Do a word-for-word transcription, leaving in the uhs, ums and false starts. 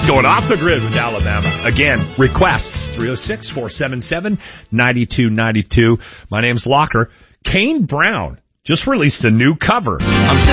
Going off the grid with Alabama. Again, requests three oh six, four seven seven, nine two nine two. My name's Locker. Kane Brown just released a new cover. I'm